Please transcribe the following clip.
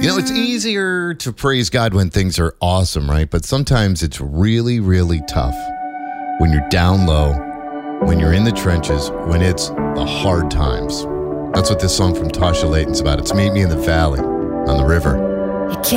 It's easier to praise God when things are awesome, right? But sometimes it's really, really tough when you're down low, when you're in the trenches, when it's the hard times. That's what this song from Tasha Layton's about. It's Meet Me in the Valley on the River.